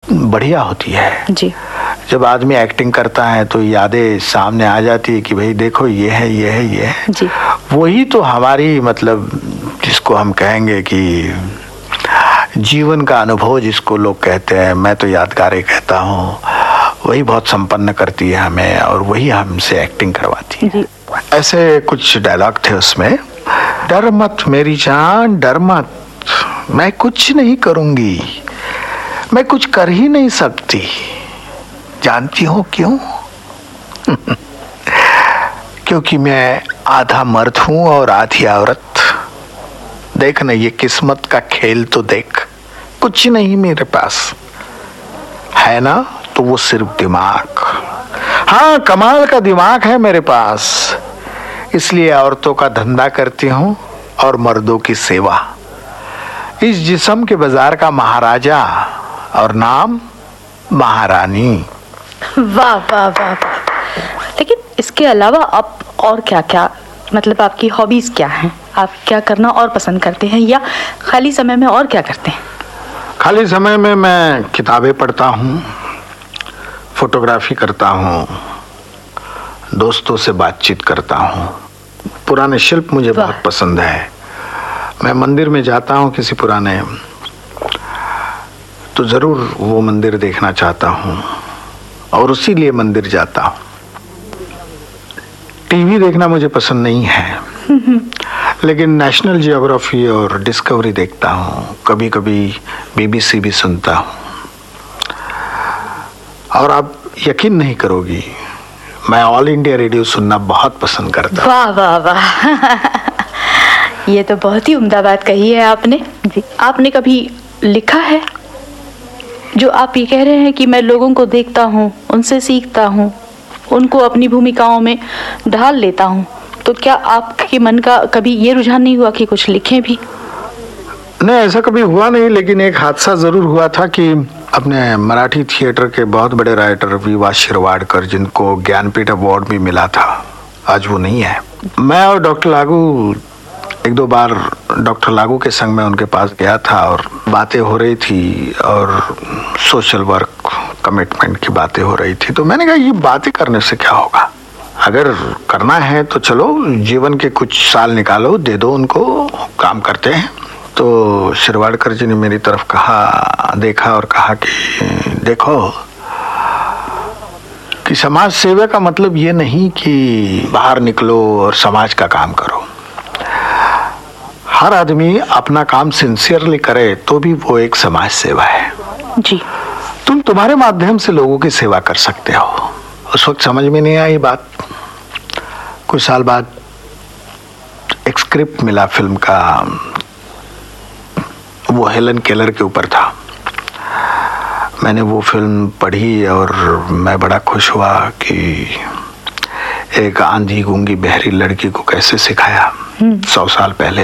बढ़िया होती है जी। जब आदमी एक्टिंग करता है तो यादें सामने आ जाती है कि भाई देखो ये है ये है ये है जी। वही तो हमारी मतलब जिसको हम कहेंगे कि जीवन का अनुभव जिसको लोग कहते हैं, मैं तो यादगारें कहता हूँ, वही बहुत संपन्न करती है हमें और वही हमसे एक्टिंग करवाती है। ऐसे कुछ डायलॉग थे उसमें, डर मत मेरी जान डर मत, मैं कुछ नहीं करूंगी, मैं कुछ कर ही नहीं सकती, जानती हो क्यों? क्योंकि मैं आधा मर्द हूं और आधी औरत। देख ना ये किस्मत का खेल तो देख, कुछ नहीं मेरे पास है ना तो वो सिर्फ दिमाग। हाँ कमाल का दिमाग है मेरे पास, इसलिए औरतों का धंधा करती हूँ और मर्दों की सेवा। इस जिस्म के बाजार का महाराजा और नाम महारानी। वाह वाह वाह वाह। लेकिन इसके अलावा आप और क्या क्या, मतलब आपकी हॉबीज क्या हैं? आप क्या करना और पसंद करते हैं या खाली समय में और क्या करते हैं? खाली समय में मैं किताबें पढ़ता हूँ, फोटोग्राफी करता हूँ, दोस्तों से बातचीत करता हूँ। पुराने शिल्प मुझे बहुत पसंद है। मैं मंदिर में जाता हूँ किसी पुराने, तो जरूर वो मंदिर देखना चाहता हूँ और उसी लिए मंदिर जाता हूँ। टीवी देखना मुझे पसंद नहीं है लेकिन नेशनल जियोग्राफी और डिस्कवरी देखता हूँ, कभी कभी बीबीसी भी सुनता हूँ। और आप यकीन नहीं करोगी, मैं ऑल इंडिया रेडियो सुनना बहुत पसंद करता हूँ। वाह वाह वाह। ये तो बहुत ही उम्दा बात कही है आपने। जी। आपने कभी लिखा है? जो आप ये कह रहे हैं कि मैं लोगों को देखता हूँ, उनसे सीखता हूँ, उनको अपनी भूमिकाओं में ढाल लेता हूँ, तो क्या आपके मन का कभी ये रुझान नहीं हुआ कि कुछ लिखें भी? नहीं ऐसा कभी हुआ नहीं, लेकिन एक हादसा जरूर हुआ था कि अपने मराठी थिएटर के बहुत बड़े राइटर वी.वा. शिरवाडकर, जिनको ज्ञानपीठ अवार्ड भी मिला था, आज वो नहीं है। मैं और डॉक्टर लागू एक दो बार डॉक्टर लागू के संग में उनके पास गया था और बातें हो रही थी और सोशल वर्क कमिटमेंट की बातें हो रही थी। तो मैंने कहा ये बातें करने से क्या होगा, अगर करना है तो चलो जीवन के कुछ साल निकालो, दे दो उनको, काम करते हैं। तो शिरवाडकर जी ने मेरी तरफ कहा, देखा और कहा कि देखो कि समाज सेवा का मतलब ये नहीं कि बाहर निकलो और समाज का काम करो। हर आदमी अपना काम सिंसियरली करे तो भी वो एक समाज सेवा है। जी। तुम्हारे माध्यम से लोगों की सेवा कर सकते हो। उस वक्त समझ में नहीं आई बात। कुछ साल बाद एक स्क्रिप्ट मिला फिल्म का, वो हेलन केलर के ऊपर था। मैंने वो फिल्म पढ़ी और मैं बड़ा खुश हुआ कि एक आंधी गूंगी बहरी लड़की को कैसे सिखाया 100 साल पहले।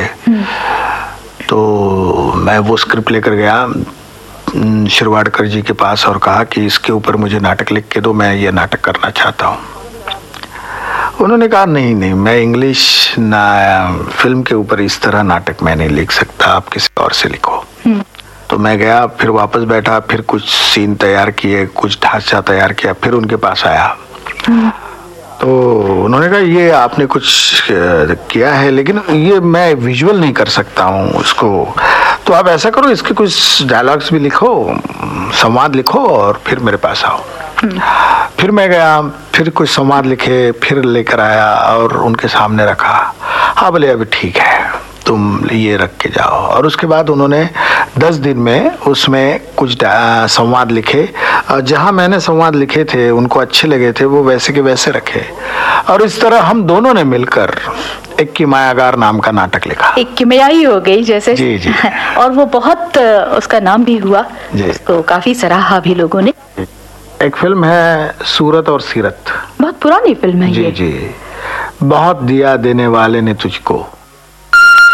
तो मैं वो स्क्रिप्ट लेकर गया शिरवाडकर जी के पास और कहा कि इसके ऊपर मुझे नाटक लिख के दो, मैं ये नाटक करना चाहता हूँ। उन्होंने कहा नहीं मैं इंग्लिश ना फिल्म के ऊपर इस तरह नाटक मैं नहीं लिख सकता, आप किसी और से लिखो। तो मैं गया, फिर वापस बैठा, फिर कुछ सीन तैयार किए, कुछ ढांचा तैयार किया, फिर उनके पास आया। तो उन्होंने कहा ये आपने कुछ किया है लेकिन ये मैं विजुअल नहीं कर सकता हूँ उसको, तो आप ऐसा करो इसके कुछ डायलॉग्स भी लिखो, संवाद लिखो और फिर मेरे पास आओ। फिर मैं गया, फिर कुछ संवाद लिखे, फिर लेकर आया और उनके सामने रखा। हाँ बोले अभी ठीक है, तुम ये रख के जाओ। और उसके बाद उन्होंने 10 दिन में उसमें कुछ संवाद लिखे। जहाँ मैंने संवाद लिखे थे उनको अच्छे लगे थे, वो वैसे के वैसे रखे। और इस तरह हम दोनों ने मिलकर एक किमायागार नाम का नाटक लिखा। एक किमियाई हो गई जैसे। जी जी। और वो बहुत उसका नाम भी हुआ, उसको काफी सराहा भी लोगों ने। एक फिल्म है सूरत और सीरत, बहुत पुरानी फिल्म है जी ये। जी। बहुत दिया देने वाले ने तुझको,